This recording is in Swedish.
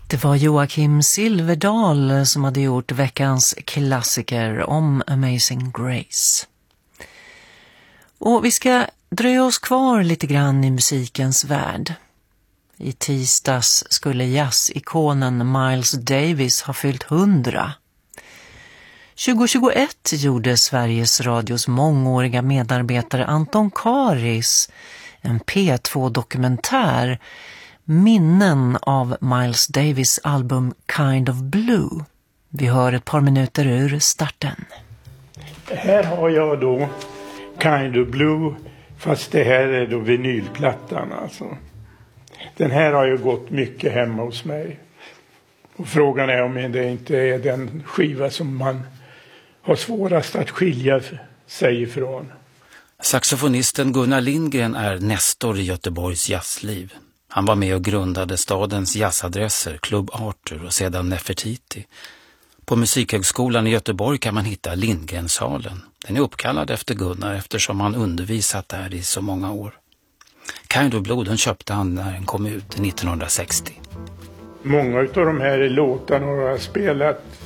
Det var Joakim Silverdal som hade gjort veckans klassiker om Amazing Grace. Och vi ska dröja oss kvar lite grann i musikens värld. I tisdags skulle jazzikonen Miles Davis ha fyllt 100. 2021 gjorde Sveriges Radios mångåriga medarbetare Anton Karis en P2-dokumentär, minnen av Miles Davis album Kind of Blue. Vi hör ett par minuter ur starten. Här har jag då Kind of Blue, fast det här är då vinylplattan alltså. Den här har ju gått mycket hemma hos mig. Och frågan är om det inte är den skiva som man har svårast att skilja sig ifrån. Saxofonisten Gunnar Lindgren är nestor i Göteborgs jazzliv. Han var med och grundade stadens jazzadresser, Club Arthur och sedan Nefertiti. På Musikhögskolan i Göteborg kan man hitta Lindgrensalen. Den är uppkallad efter Gunnar eftersom han undervisat där i så många år. Kind of Blue, den köpte han när den kom ut 1960. Många av de här låtarna har jag spelat